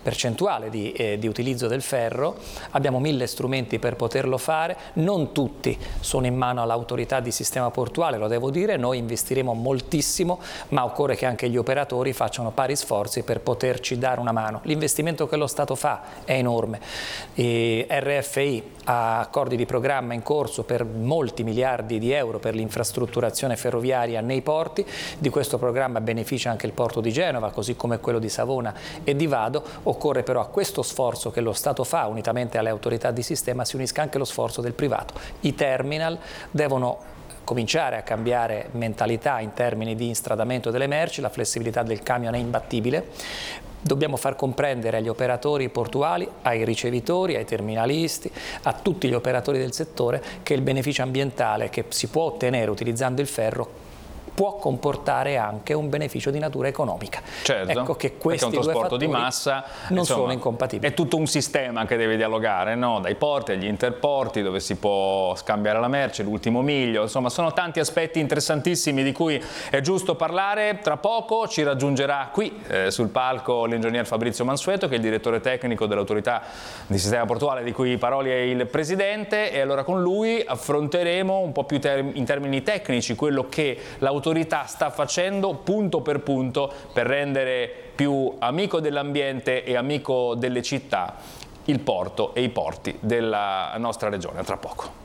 percentuale di utilizzo del ferro, abbiamo 1000 strumenti per poterlo fare, non tutti sono in mano all'autorità di sistema portuale, lo devo dire, noi investiremo moltissimo, ma occorre che anche gli operatori facciano pari sforzi per poterci dare una mano. L'investimento che lo Stato fa è enorme, RFI ha accordi di programma in corso per molti miliardi di euro per l'infrastrutturazione ferroviaria nei porti, di questo programma beneficia anche il porto di Genova, così come quello di Savona e di Vado. Occorre però a questo sforzo che lo Stato fa, unitamente alle autorità di sistema, si unisca anche lo sforzo del privato. I terminal devono cominciare a cambiare mentalità in termini di instradamento delle merci, la flessibilità del camion è imbattibile. Dobbiamo far comprendere agli operatori portuali, ai ricevitori, ai terminalisti, a tutti gli operatori del settore che il beneficio ambientale che si può ottenere utilizzando il ferro può comportare anche un beneficio di natura economica. Certo, ecco che questi perché un due trasporto di fattori massa non sono incompatibili. È tutto un sistema che deve dialogare, no? Dai porti agli interporti dove si può scambiare la merce, l'ultimo miglio, insomma sono tanti aspetti interessantissimi di cui è giusto parlare. Tra poco ci raggiungerà qui sul palco l'ingegner Fabrizio Mansueto, che è il direttore tecnico dell'autorità di sistema portuale di cui Paroli è il presidente, e allora con lui affronteremo un po' più in termini tecnici quello che l'autorità sta facendo punto per rendere più amico dell'ambiente e amico delle città il porto e i porti della nostra regione. Tra poco.